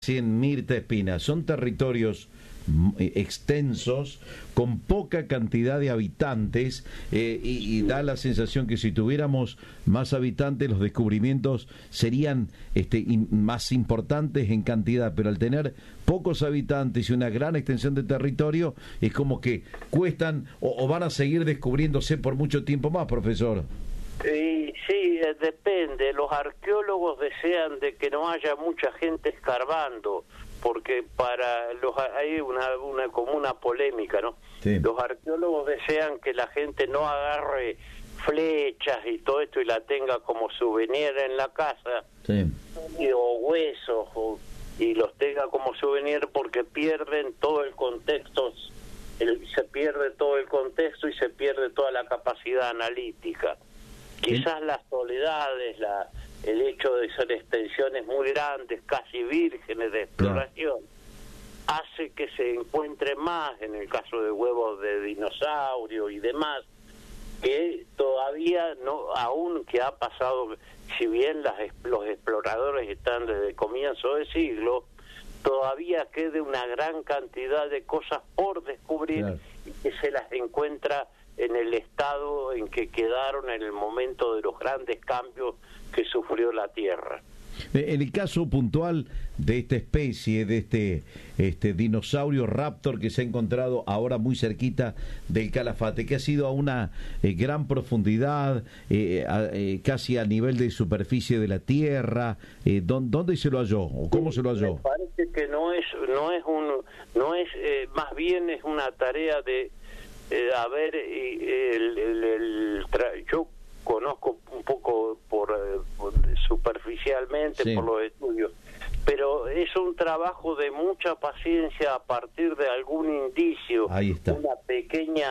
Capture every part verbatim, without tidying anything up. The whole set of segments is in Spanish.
en Mirta Espina, son territorios extensos, con poca cantidad de habitantes, eh, y, y da la sensación que si tuviéramos más habitantes los descubrimientos serían este, in, más importantes en cantidad, pero al tener pocos habitantes y una gran extensión de territorio es como que cuestan o, o van a seguir descubriéndose por mucho tiempo más, profesor. Y sí, eh, depende. Los arqueólogos desean de que no haya mucha gente escarbando, porque para los hay una, una como una polémica, ¿no? Sí. Los arqueólogos desean que la gente no agarre flechas y todo esto y la tenga como souvenir en la casa, sí. y, o huesos, o, y los tenga como souvenir porque pierden todo el contexto, el, se pierde todo el contexto y se pierde toda la capacidad analítica. Quizás las soledades, la, el hecho de ser extensiones muy grandes, casi vírgenes de exploración, no. hace que se encuentre más, en el caso de huevos de dinosaurio y demás, que todavía no, aún que ha pasado, si bien las, los exploradores están desde el comienzo del siglo, todavía quede una gran cantidad de cosas por descubrir, claro. y que se las encuentra en el estado en que quedaron en el momento de los grandes cambios que sufrió la Tierra. En el caso puntual de esta especie, de este este dinosaurio raptor que se ha encontrado ahora muy cerquita del Calafate, que ha sido a una eh, gran profundidad, eh, a, eh, casi a nivel de superficie de la Tierra, eh, ¿dónde se lo halló o cómo se lo halló? Me parece que no es no es un no es eh, más bien es una tarea de Eh, a ver, eh, el, el, el tra yo conozco un poco por, eh, por superficialmente, sí. por los estudios, pero es un trabajo de mucha paciencia a partir de algún indicio, Ahí está. una pequeña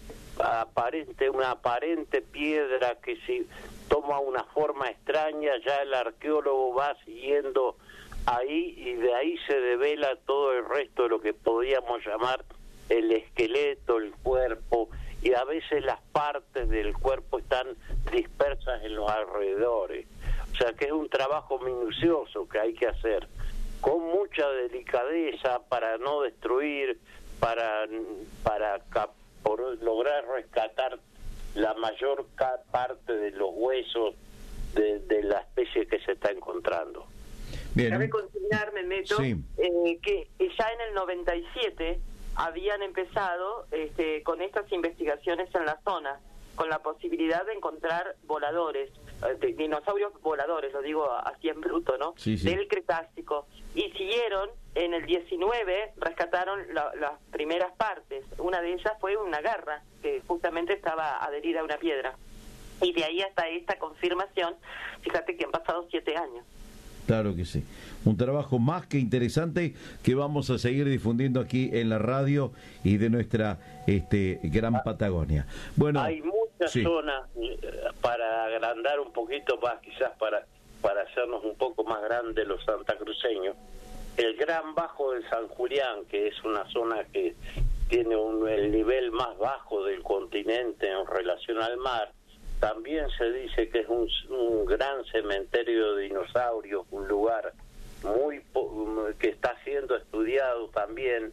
aparente, una aparente piedra que si toma una forma extraña, ya el arqueólogo va siguiendo ahí y de ahí se devela todo el resto de lo que podríamos llamar el esqueleto, el cuerpo, y a veces las partes del cuerpo están dispersas en los alrededores. O sea que es un trabajo minucioso que hay que hacer, con mucha delicadeza para no destruir, para, para por lograr rescatar la mayor parte de los huesos de, de la especie que se está encontrando. Bien. Cabe consignar, me meto, sí. eh, que ya en el noventa y siete habían empezado este, con estas investigaciones en la zona, con la posibilidad de encontrar voladores, de dinosaurios voladores, lo digo así en bruto, ¿no? Sí, sí. Del Cretácico. Y siguieron, en el diecinueve, rescataron la, las primeras partes. Una de ellas fue una garra, que justamente estaba adherida a una piedra. Y de ahí hasta esta confirmación, fíjate que han pasado siete años. Claro que sí. Un trabajo más que interesante que vamos a seguir difundiendo aquí en la radio y de nuestra este gran Patagonia. Bueno, hay muchas sí. zonas para agrandar un poquito más, quizás para para hacernos un poco más grandes los santacruceños. El Gran Bajo de San Julián, que es una zona que tiene un, el nivel más bajo del continente en relación al mar. También se dice que es un, un gran cementerio de dinosaurios, un lugar muy que está siendo estudiado también,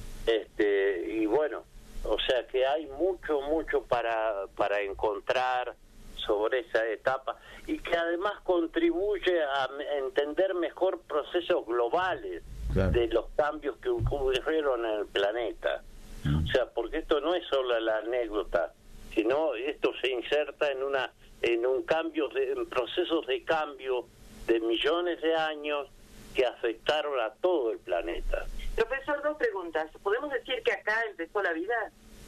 este y bueno, o sea que hay mucho, mucho para, para encontrar sobre esa etapa y que además contribuye a entender mejor procesos globales, claro. de los cambios que ocurrieron en el planeta. Mm. O sea, porque esto no es solo la anécdota, sino esto se inserta en una en un cambio de, en procesos de cambio de millones de años que afectaron a todo el planeta. Profesor, dos preguntas. ¿Podemos decir que acá empezó la vida?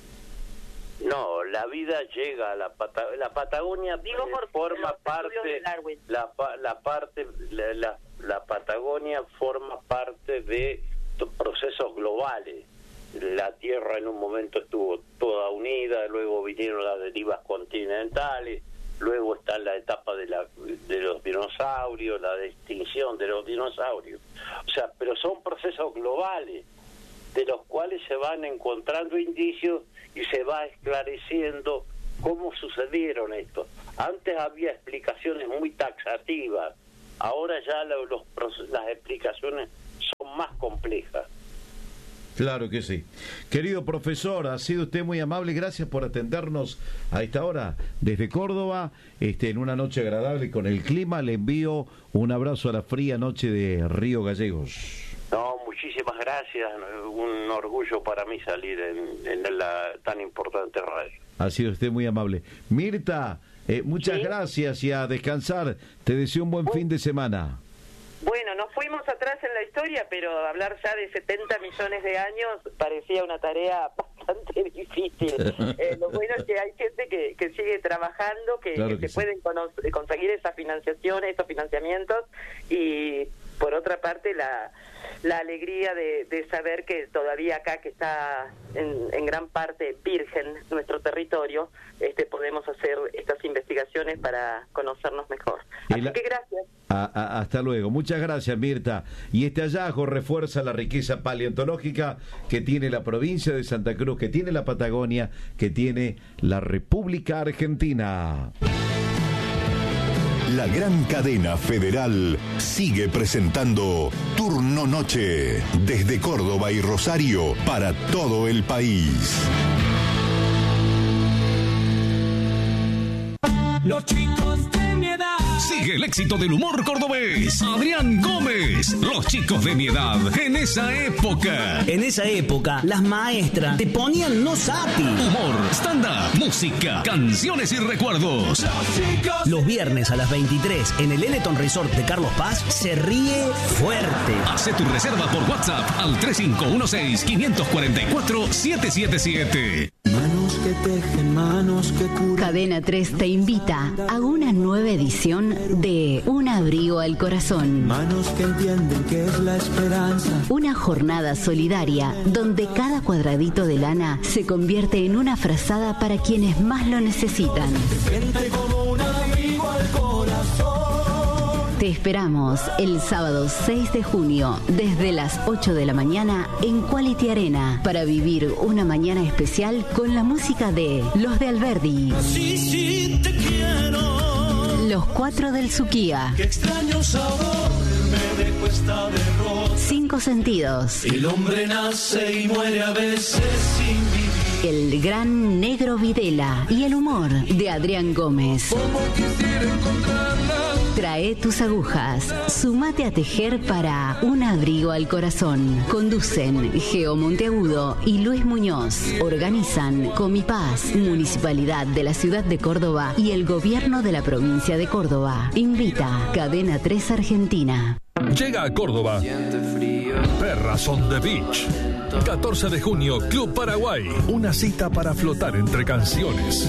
No, la vida llega a la Patagonia. La Patagonia Digo por forma parte la, la parte la, la, la Patagonia forma parte de procesos globales. La Tierra en un momento estuvo toda unida, luego vinieron las derivas continentales, luego está la etapa de, la, de los dinosaurios, la extinción de los dinosaurios. O sea, pero son procesos globales de los cuales se van encontrando indicios y se va esclareciendo cómo sucedieron estos. Antes había explicaciones muy taxativas, ahora ya los, los, las explicaciones son más compleja. Claro que sí. Querido profesor, ha sido usted muy amable, gracias por atendernos a esta hora desde Córdoba, este, en una noche agradable con el clima. Le envío un abrazo a la fría noche de Río Gallegos. No, muchísimas gracias, un orgullo para mí salir en, en la tan importante radio. Ha sido usted muy amable. Mirta, eh, muchas ¿Sí? gracias y a descansar. Te deseo un buen fin de semana. Bueno, nos fuimos atrás en la historia, pero hablar ya de setenta millones de años parecía una tarea bastante difícil. Eh, lo bueno es que hay gente que, que sigue trabajando, que, claro que, que se sí. pueden cono- conseguir esas financiaciones, esos financiamientos, y por otra parte la, la alegría de, de saber que todavía acá, que está en, en gran parte virgen nuestro territorio, este, podemos hacer estas investigaciones para conocernos mejor. Así la... que gracias. A, a, hasta luego. Muchas gracias, Mirta. Y este hallazgo refuerza la riqueza paleontológica que tiene la provincia de Santa Cruz, que tiene la Patagonia, que tiene la República Argentina. La gran cadena federal sigue presentando Turno Noche desde Córdoba y Rosario para todo el país. Los chicos de mi edad. Sigue el éxito del humor cordobés. Adrián Gómez. Los chicos de mi edad. En esa época. En esa época, las maestras te ponían no sapi. Humor, stand-up, música, canciones y recuerdos. Los, Los viernes a las veintitrés en el Eleton Resort de Carlos Paz se ríe fuerte. Hace tu reserva por WhatsApp al tres cinco uno seis, cinco cuatro cuatro, siete siete siete. Manos que tejen, manos que curan. Cadena tres te invita a una nueva edición de Un abrigo al corazón. Manos que entienden que es la esperanza. Una jornada solidaria donde cada cuadradito de lana se convierte en una frazada para quienes más lo necesitan. Se siente como un abrigo al corazón. Te esperamos el sábado seis de junio desde las ocho de la mañana en Quality Arena para vivir una mañana especial con la música de Los de Alberdi. Sí, sí, te quiero. Los Cuatro del Suquía. Qué extraño sabor me dejó esta derrota. Cinco Sentidos. El hombre nace y muere a veces sin vivir. El gran Negro Videla y el humor de Adrián Gómez. Como quisiera encontrarla. Trae tus agujas, sumate a tejer para Un abrigo al corazón. Conducen Geo Monteagudo y Luis Muñoz. Organizan Comipaz, Municipalidad de la Ciudad de Córdoba y el Gobierno de la Provincia de Córdoba. Invita Cadena tres Argentina. Llega a Córdoba Perras on the Beach. catorce de junio, Club Paraguay. Una cita para flotar entre canciones.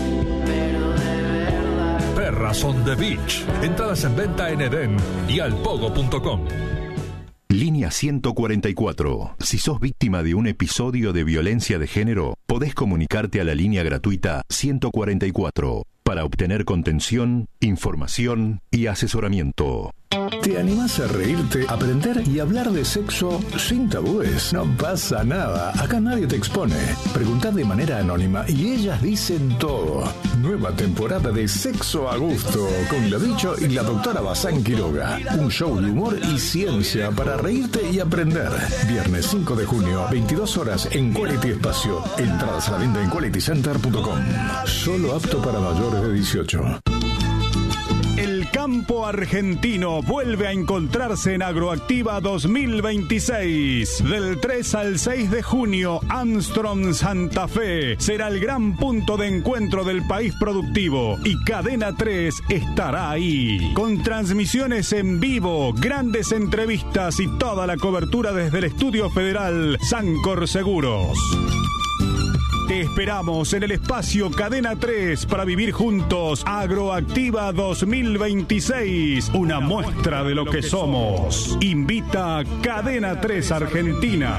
Perras on the Beach. Entradas en venta en Edén y alpogo punto com. Línea ciento cuarenta y cuatro. Si sos víctima de un episodio de violencia de género, podés comunicarte a la línea gratuita ciento cuarenta y cuatro para obtener contención, información y asesoramiento. ¿Te animás a reírte, aprender y hablar de sexo sin tabúes? No pasa nada, acá nadie te expone. Preguntad de manera anónima y ellas dicen todo. Nueva temporada de Sexo a Gusto con la Bicho y la doctora Bazán Quiroga. Un show de humor y ciencia para reírte y aprender. Viernes cinco de junio, veintidós horas en Quality Espacio. Entradas a la venta en quality center punto com. Solo apto para mayores de dieciocho. El campo argentino vuelve a encontrarse en Agroactiva dos mil veintiséis. Del tres al seis de junio, Armstrong Santa Fe será el gran punto de encuentro del país productivo y Cadena tres estará ahí. Con transmisiones en vivo, grandes entrevistas y toda la cobertura desde el Estudio Federal Sancor Seguros. Te esperamos en el espacio Cadena tres para vivir juntos Agroactiva dos mil veintiséis, una muestra de lo que somos. Invita Cadena tres Argentina.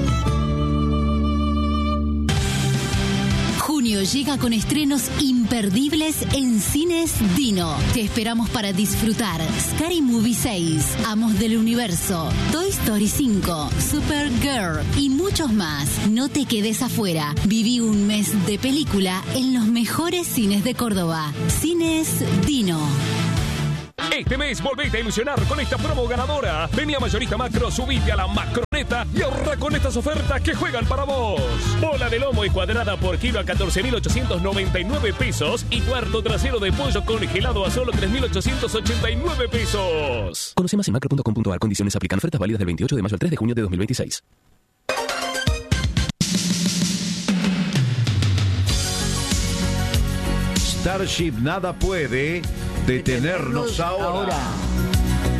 Junio llega con estrenos imperdibles en Cines Dino. Te esperamos para disfrutar Scary Movie seis, Amos del Universo, Toy Story cinco, Supergirl y muchos más. No te quedes afuera. Viví un mes de película en los mejores cines de Córdoba. Cines Dino. Este mes volvete a ilusionar con esta promo ganadora. Vení a Mayorista Macro, subite a la macroneta y ahorra con estas ofertas que juegan para vos. Bola de lomo y cuadrada por kilo a catorce mil ochocientos noventa y nueve pesos y cuarto trasero de pollo congelado a solo tres mil ochocientos ochenta y nueve pesos. Conoce más en macro punto com punto a r. Condiciones aplican. Ofertas válidas del veintiocho de mayo al tres de junio de dos mil veintiséis. Starship nada puede detenernos ahora. ahora.